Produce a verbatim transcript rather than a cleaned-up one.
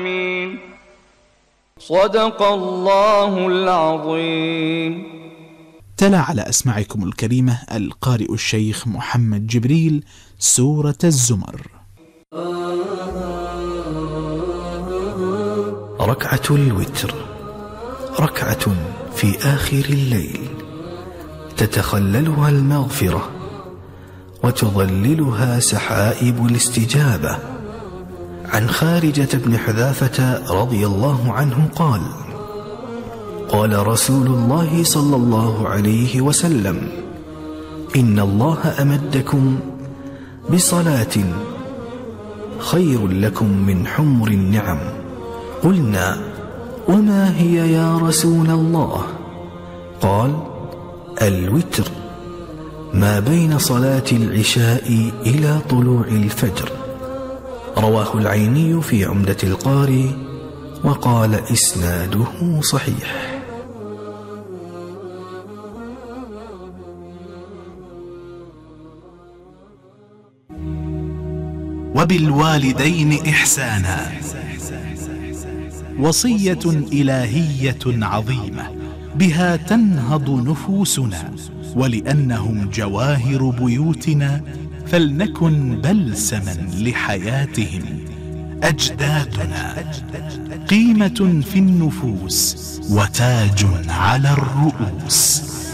صدق الله العظيم. تلا على أسماعكم الكريمة القارئ الشيخ محمد جبريل سورة الزمر. ركعة الوتر، ركعة في آخر الليل تتخللها المغفرة وتظللها سحائب الاستجابة. عن خارجة بن حذافة رضي الله عنه قال: قال رسول الله صلى الله عليه وسلم: إن الله أمدكم بصلاة خير لكم من حمر النعم. قلنا: وما هي يا رسول الله؟ قال: الوتر، ما بين صلاة العشاء إلى طلوع الفجر. رواه العيني في عمدة القاري وقال إسناده صحيح. وبالوالدين إحسانا، وصية إلهية عظيمة بها تنهض نفوسنا، ولأنهم جواهر بيوتنا فلنكن بلسما لحياتهم. أجدادنا قيمة في النفوس وتاج على الرؤوس.